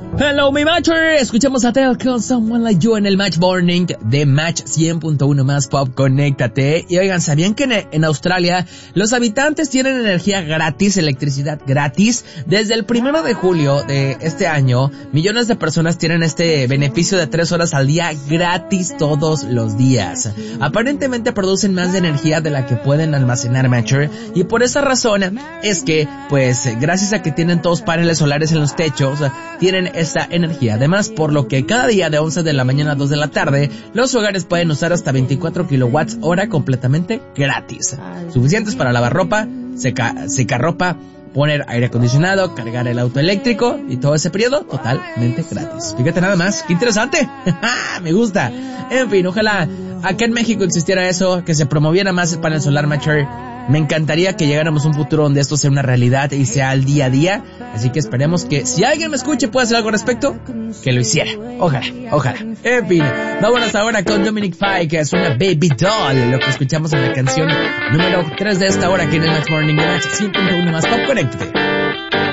Hello, mi matcher. Escuchamos a Adele con Someone Like You en el Match Morning de Match 100.1 más Pop. Conéctate. Y oigan, ¿sabían que en Australia los habitantes tienen energía gratis, electricidad gratis? Desde el 1 de julio de este año, millones de personas tienen este beneficio de 3 horas al día gratis todos los días. Aparentemente producen más de energía de la que pueden almacenar, matcher. Y por esa razón es que, pues, gracias a que tienen todos paneles solares en los techos, tienen esta energía. Además, por lo que cada día de 11 de la mañana a 2 de la tarde, los hogares pueden usar hasta 24 kilowatts hora completamente gratis. Suficientes para lavar ropa, secar ropa, poner aire acondicionado, cargar el auto eléctrico y todo ese periodo totalmente gratis. Fíjate nada más, qué interesante. Me gusta. En fin, ojalá acá en México existiera eso, que se promoviera más el panel solar, matcher. Me encantaría que llegáramos a un futuro donde esto sea una realidad y sea al día a día. Así que esperemos que si alguien me escuche pueda hacer algo al respecto, que lo hiciera. Ojalá. En fin, vámonos ahora con Dominic Fike, que es una Baby Doll, lo que escuchamos en la canción número 3 de esta hora aquí en el Match Morning de Match 100.1 más Pop. Conéctate.